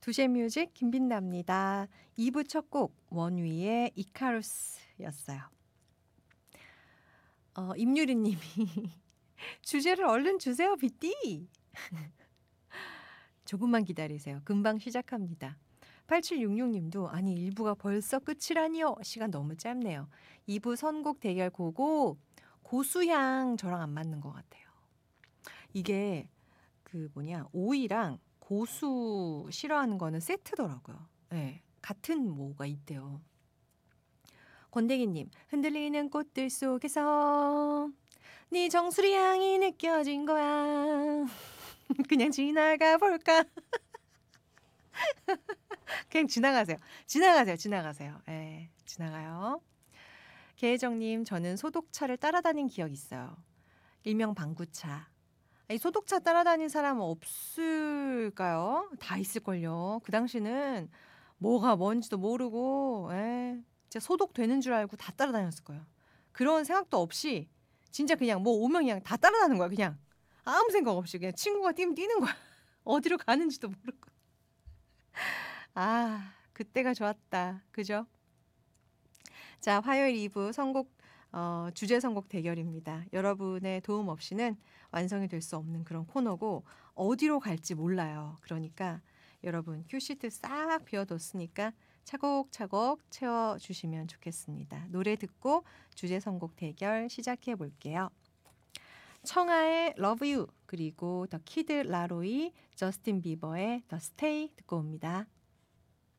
두시의 뮤직 김빈나입니다. 2부 첫 곡 원위의 이카루스였어요. 임유리 님이 주제를 얼른 주세요, 비띠. 조금만 기다리세요. 금방 시작합니다. 8766님도 아니 1부가 벌써 끝이라니요. 시간 너무 짧네요. 2부 선곡 대결 고고 고수향 저랑 안 맞는 것 같아요. 이게 오이랑 고수 싫어하는 거는 세트더라고요. 네, 같은 뭐가 있대요. 권대기님, 흔들리는 꽃들 속에서 네 정수리 향이 느껴진 거야. 그냥 지나가 볼까? 그냥 지나가세요. 지나가세요. 예, 지나가요. 계혜정님, 저는 소독차를 따라다닌 기억 있어요. 일명 방구차. 이 소독차 따라다닌 사람 없을까요? 다 있을걸요. 그 당시는 뭐가 뭔지도 모르고, 진짜 소독되는 줄 알고 다 따라다녔을 거예요. 그런 생각도 없이 진짜 그냥 뭐 오면 그냥 다 따라다니는 거야. 그냥 아무 생각 없이 그냥 친구가 뛰면 뛰는 거야. 어디로 가는지도 모르고. 아, 그때가 좋았다. 그죠? 자, 화요일 2부 주제 선곡 대결입니다. 여러분의 도움 없이는 완성이 될 수 없는 그런 코너고 어디로 갈지 몰라요. 그러니까 여러분 큐시트 싹 비워뒀으니까 차곡차곡 채워주시면 좋겠습니다. 노래 듣고 주제 선곡 대결 시작해 볼게요. 청하의 Love You 그리고 더 키드 라로이, 저스틴 비버의 The Stay 듣고 옵니다.